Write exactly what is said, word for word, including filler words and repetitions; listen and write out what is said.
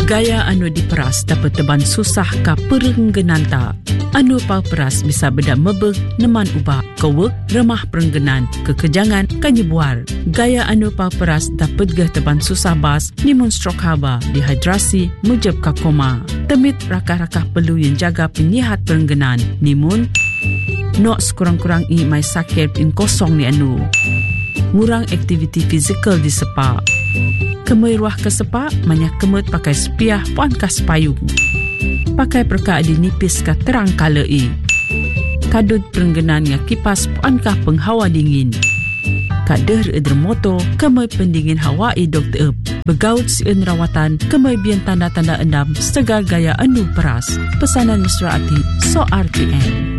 Gaya anu diperas dapat teban susah ka perenggenan ta. Anu pal peras bisa beda mebeg neman ubah kewek remah perenggenan kekejangan kanyebuar. Gaya anu pal peras dapat geh teban susah bas nimun strok haba dehidrasi mujab ka koma. Temit rakah-rakah perlu yang jaga penyihat perenggenan nimun nok sekurang-kurang i mai sakit in kosong ni anu. Ngurang aktiviti fizikal di sepa. Kemai ruah ke sepa banyak kemut pakai sepiah puan kas payung. Pakai perka di nipis ka terang kala i. Kadut perenggenan nga kipas puan kah penghawa dingin. Kader edermoto kemai pendingin hawa i dokter ep. Begaut sieun rawatan kemai bian tanda-tanda endam segar gaya anu peras. Pesanan Mesra Ati So R T M.